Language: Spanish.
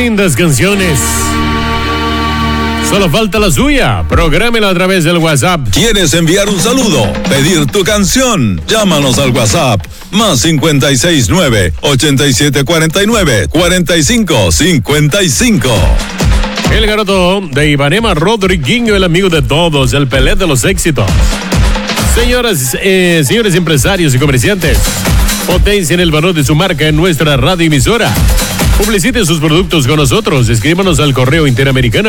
lindas canciones. Solo falta la suya. Prográmela a través del WhatsApp. ¿Quieres enviar un saludo? ¿Pedir tu canción? Llámanos al WhatsApp. Más 569-8749-4555. El garoto de Ipanema, Rodriguinho, el amigo de todos, el Pelé de los éxitos. Señoras, señores empresarios y comerciantes, potencien el valor de su marca en nuestra radioemisora. Publicite sus productos con nosotros. Escríbanos al correo interamericano